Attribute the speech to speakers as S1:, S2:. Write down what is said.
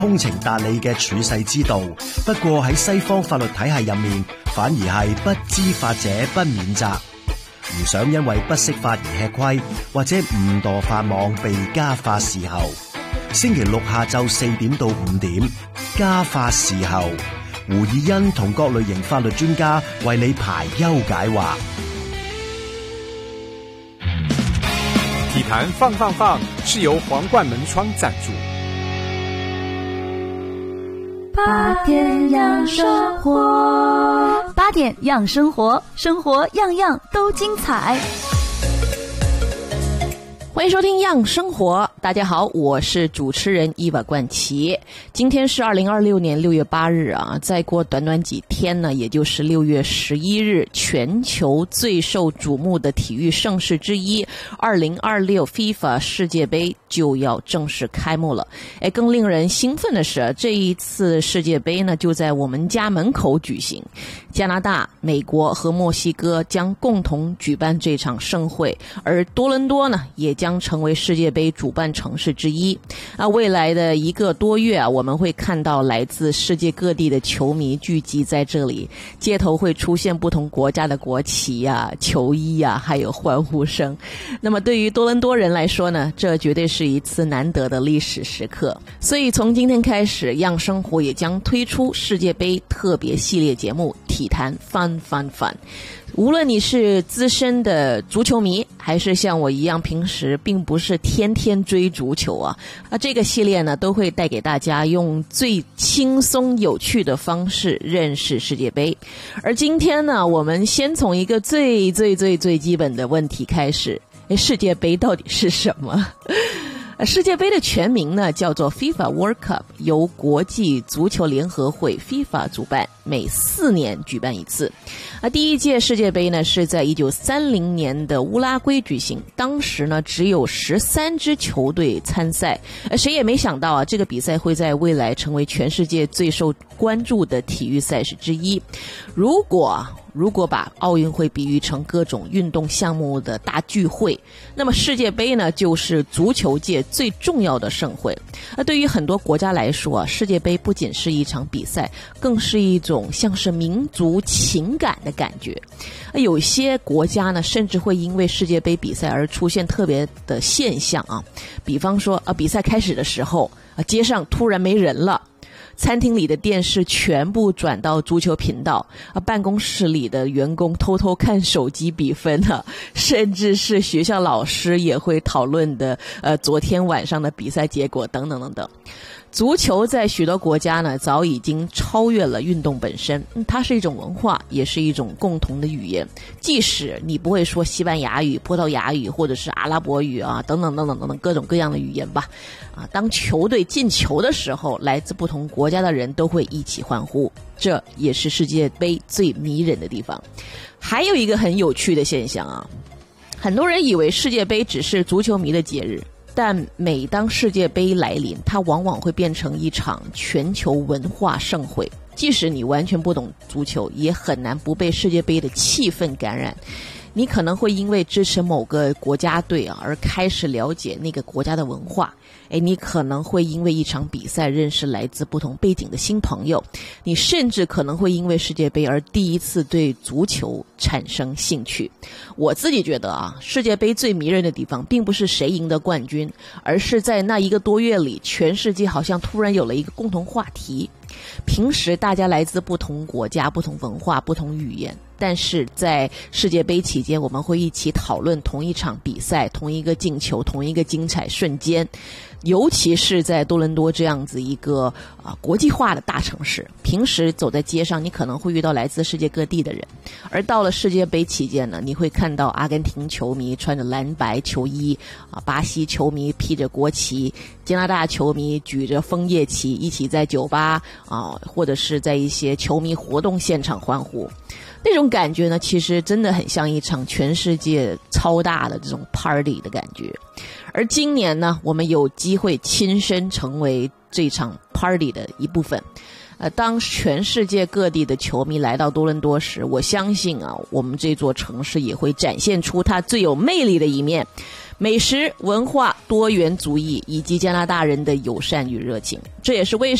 S1: 通情達理嘅處世之道。不過喺西方法律體系入面，反而係不知法者不免責。唔想因為不識法而吃虧，或者誤墮法網被家法伺候。星期六下晝4點到5點，家法伺候，胡以欣同各類型法律專家為你排憂解惑。
S2: 體壇放是由皇冠門窗贊助。
S3: 8點養生活，8點養生活，生活樣樣都精彩。
S4: 欢迎收听样生活，大家好，我是主持人伊娃冠奇。今天是2026年6月8日啊，再过短短几天呢，也就是6月11日，全球最受瞩目的体育盛事之一2026 FIFA 世界杯就要正式开幕了。更令人兴奋的是，这一次世界杯呢就在我们家门口举行。加拿大、美国和墨西哥将共同举办这场盛会，而多伦多呢也将成为世界杯主办城市之一。未来的1个多月我们会看到来自世界各地的球迷聚集在这里，街头会出现不同国家的国旗球衣还有欢呼声。那么对于多伦多人来说呢，这绝对是一次难得的历史时刻。所以从今天开始，样生活也将推出世界杯特别系列节目体坛 Fun。无论你是资深的足球迷，还是像我一样平时并不是天天追足球这个系列呢都会带给大家用最轻松有趣的方式认识世界杯。而今天呢，我们先从一个最基本的问题开始，世界杯到底是什么？世界杯的全名呢叫做 FIFA World Cup， 由国际足球联合会 FIFA 主办，每4年举办一次。第一届世界杯呢是在1930年的乌拉圭举行，当时呢只有13支球队参赛。谁也没想到这个比赛会在未来成为全世界最受关注的体育赛事之一。如果把奥运会比喻成各种运动项目的大聚会，那么世界杯呢就是足球界最重要的盛会。对于很多国家来说世界杯不仅是一场比赛，更是一种像是民族情感的感觉。有些国家呢甚至会因为世界杯比赛而出现特别的现象比方说比赛开始的时候街上突然没人了，餐厅里的电视全部转到足球频道办公室里的员工偷偷看手机比分甚至是学校老师也会讨论的昨天晚上的比赛结果等等等等。足球在许多国家呢早已经超越了运动本身，它是一种文化，也是一种共同的语言。即使你不会说西班牙语、葡萄牙语或者是阿拉伯语等等各种各样的语言吧当球队进球的时候，来自不同国家的人都会一起欢呼，这也是世界杯最迷人的地方。还有一个很有趣的现象很多人以为世界杯只是足球迷的节日，但每当世界杯来临，它往往会变成一场全球文化盛会。即使你完全不懂足球，也很难不被世界杯的气氛感染。你可能会因为支持某个国家队而开始了解那个国家的文化。你可能会因为一场比赛认识来自不同背景的新朋友。你甚至可能会因为世界杯而第一次对足球产生兴趣。我自己觉得世界杯最迷人的地方并不是谁赢得冠军，而是在那1个多月里，全世界好像突然有了一个共同话题。平时大家来自不同国家、不同文化、不同语言，但是在世界杯期间，我们会一起讨论同一场比赛、同一个进球、同一个精彩瞬间。尤其是在多伦多这样子一个国际化的大城市，平时走在街上，你可能会遇到来自世界各地的人，而到了世界杯期间呢，你会看到阿根廷球迷穿着蓝白球衣巴西球迷披着国旗，加拿大球迷举着枫叶旗，一起在酒吧或者是在一些球迷活动现场欢呼。那种感觉呢，其实真的很像一场全世界超大的这种 party 的感觉。而今年呢，我们有机会亲身成为这场 party 的一部分。 当全世界各地的球迷来到多伦多时，我相信啊，我们这座城市也会展现出它最有魅力的一面。美食、文化、多元族裔以及加拿大人的友善与热情，这也是为